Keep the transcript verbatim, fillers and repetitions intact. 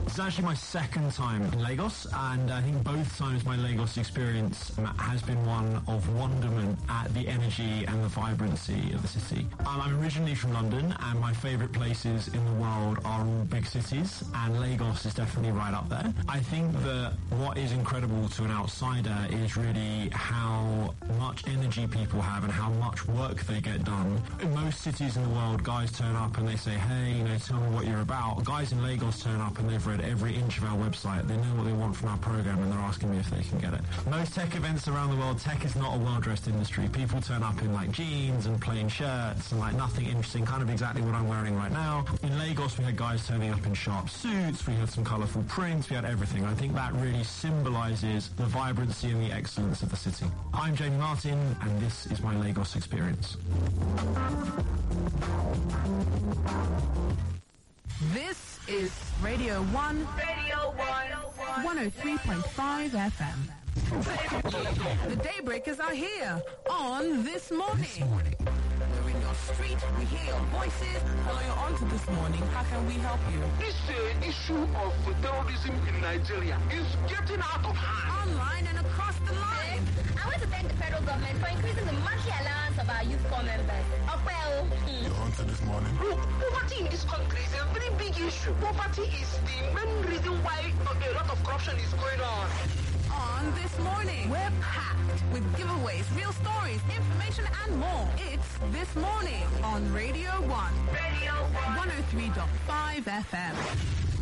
It's actually my second time in Lagos, and I think both times my Lagos experience has been one of wonderment at the energy and the vibrancy of the city. Um, I'm originally from London, and my favourite places in the world are all big cities, and Lagos is definitely right up there. I think that what is incredible to an outsider is really how much energy people have and how much work they get done. In most cities in the world, guys turn up and they say, hey, you know, tell me what you're about. Guys in Lagos turn up and they've read every inch of our website. They know what they want from our program and they're asking me if they can get it. Most tech events around the world, tech is not a well-dressed industry. People turn up in like jeans and plain shirts and like nothing interesting, kind of exactly what I'm wearing right now. In Lagos, we had guys turning up in sharp suits. We had some colourful prints. We had everything. I think that really symbolises the vibrancy and the excellence of the city. I'm Jamie Martin, and this is my Lagos experience. This is Radio one. Radio one. one oh three point five F M. The Daybreakers are here on This Morning. This morning. We're in your street, we hear your voices. Hello, you're on to This Morning. How can we help you? This uh, issue of uh, terrorism in Nigeria is getting out of hand. Online and across the line. I want to thank the federal government for increasing the monthly allowance of our youth corps members. Oh, well. Hmm. You're on to This Morning. Look, poverty in this country is a very big issue. Poverty is the main reason why uh, a lot of corruption is going on. On This Morning, we're packed with giveaways, real stories, information, and more. It's This Morning on Radio one. Radio one. one oh three point five F M.